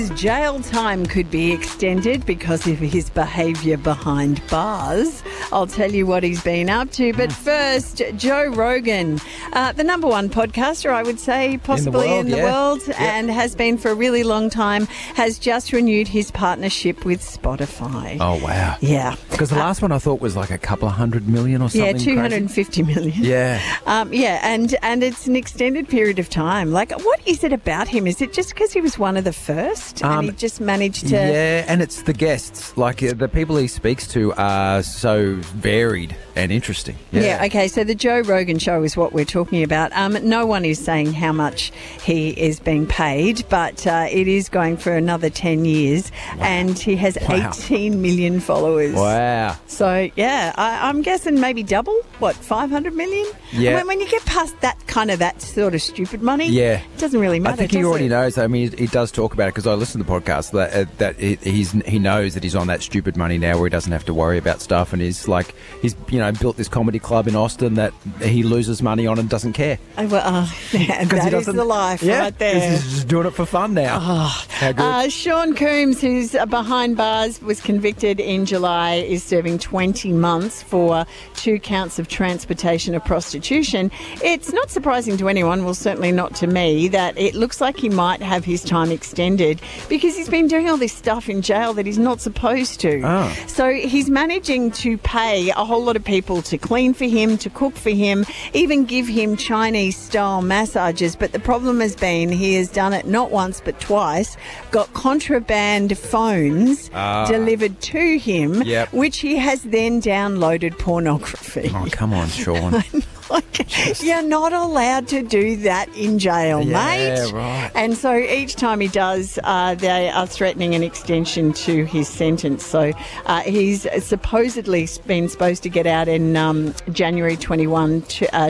His jail time could be extended because of his behaviour behind bars. I'll tell you what he's been up to. But first, Joe Rogan, the number one podcaster, I would say, possibly in the world, and has been for a really long time, has just renewed his partnership with Spotify. Oh, wow. Yeah. Because the last one I thought was like a couple of 100 million or something. Yeah, 250 million. Yeah. And it's an extended period of time. Like, what is it about him? Is it just because he was one of the first and he just managed to... Yeah, and it's the guests. Like, the people he speaks to are so varied and interesting. Yeah, okay, so the Joe Rogan Show is what we're talking about. No one is saying how much he is being paid, but it is going for another 10 years, and he has 18 million followers. Wow. So, yeah, I'm guessing maybe double, 500 million? Yeah. I mean, when you get past that sort of stupid money, it doesn't really matter, I think he already knows. I mean, he does talk about it because I listen to the podcast that he knows that he's on that stupid money now where he doesn't have to worry about stuff, and he's built this comedy club in Austin that he loses money on and doesn't care. That is the life right there. He's just doing it for fun now. How good. Sean Coombs, who's behind bars, was convicted in July, is serving 20 months for 2 counts of transportation of prostitution. It's not surprising to anyone, well, certainly not to me, that it looks like he might have his time extended because he's been doing all this stuff in jail that he's not supposed to. So he's managing to pay a whole lot of people to clean for him, to cook for him, even give him Chinese-style massages. But the problem has been he has done it not once but twice, got contraband phones delivered to him, which he has then downloaded pornography. Oh, come on, Sean. You're not allowed to do that in jail, mate. Yeah, right. And so each time he does, they are threatening an extension to his sentence. So he's supposedly been supposed to get out in January 21,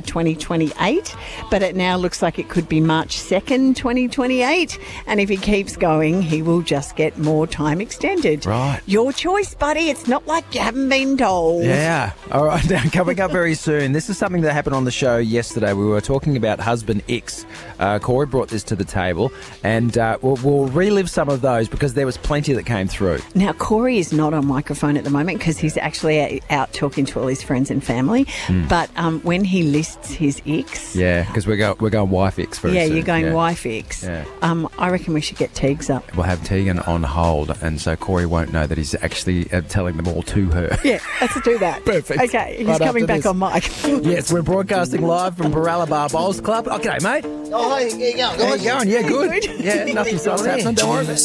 2028, but it now looks like it could be March 2nd, 2028. And if he keeps going, he will just get more time extended. Right. Your choice, buddy. It's not like you haven't been told. Yeah. All right. Now, coming up very soon, this is something that happened on the show yesterday. We were talking about husband X. Corey brought this to the table, and we'll relive some of those because there was plenty that came through. Now, Corey is not on microphone at the moment because he's actually out talking to all his friends and family. But when he lists his X... Yeah, because we're going wife X very soon. You're going wife X. Yeah. I reckon we should get Teagues up. We'll have Tegan on hold, and so Corey won't know that he's actually telling them all to her. Yeah, let's do that. Perfect. Okay, he's coming back on mic. Yes, we're broadcasting live from Baralabar Bowls Club. Okay, mate. Oh, hey, how you going? How you going? Yeah, good. Yeah, nothing's happening. Don't worry about it.